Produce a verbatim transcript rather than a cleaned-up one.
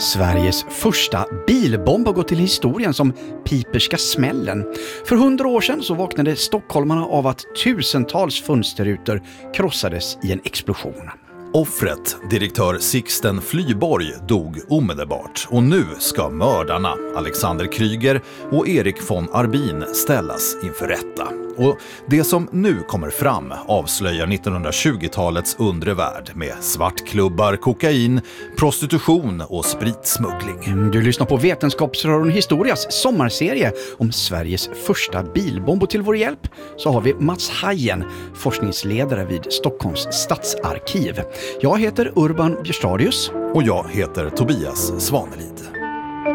Sveriges första bilbomb har gått till historien som piperska smällen. För hundra år sedan så vaknade stockholmarna av att tusentals fönsterrutor krossades i en explosion. Offret, direktör Sixten Flyborg, dog omedelbart och nu ska mördarna Alexander Kryger och Erik von Arbin ställas inför rätta. Och det som nu kommer fram avslöjar nittonhundratjugotalets undre värld med svartklubbar, kokain, prostitution och spritsmuggling. Du lyssnar på Vetenskapsradion Historias sommarserie om Sveriges första bilbomb, och till vår hjälp så har vi Mats Hajen, forskningsledare vid Stockholms stadsarkiv. Jag heter Urban Björstadius. Och jag heter Tobias Svanelid.